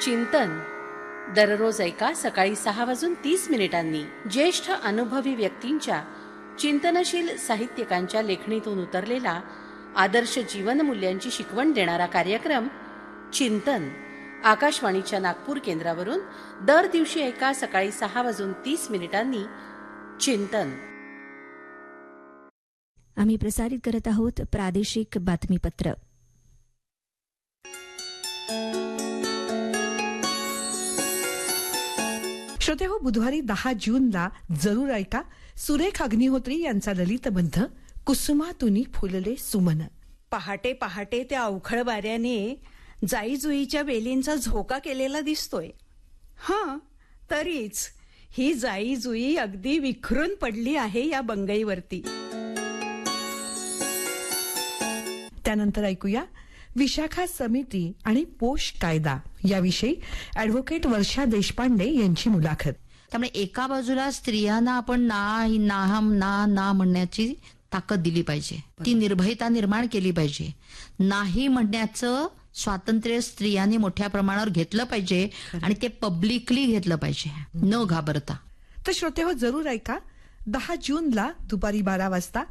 चिंतन दररोज ऐका सकाळी 6:30 ज्येष्ठ अनुभवी व्यक्तींच्या चिंतनशील साहित्यिकांच्या लेखणीतून उतरलेला आदर्श जीवनमूल्यांची शिकवण देणारा कार्यक्रम चिंतन आकाशवाणीच्या नागपूर केंद्रावरून दर दिवशी ऐका सकाळी 6:30 चिंतन. आम्ही प्रसारित करत आहोत प्रादेशिक बातमीपत्र. श्रोतेहो, बुधवारी 10 जूनला जरूर ऐका सुरेख अग्निहोत्री यांचा ललितबंध कुसुमातुनी फुलले सुमन. पहाटे पहाटे त्या अवखळ वाऱ्याने जाईजुईच्या वेलींचा झोका केलेला दिसतोय. तरीच ही जाईजुई अगदी विखरून पडली आहे या बंगईवरती. त्यानंतर ऐकूया विशाखा समिती आणि पोष कायदा याविषयी ॲडव्होकेट वर्षा देशपांडे यांची मुलाखत. त्यामुळे एका बाजूला स्त्रियांना आपण ना म्हणण्याची ताकद दिली पाहिजे, ती निर्भयता निर्माण केली पाहिजे. नाही म्हणण्याचं स्वातंत्र्य स्त्रियांनी मोठ्या प्रमाणावर घेतलं पाहिजे आणि ते पब्लिकली घेतलं पाहिजे, न घाबरता. तर श्रोतेहो, जरूर ऐका 10 जूनला दुपारी 12 वाजता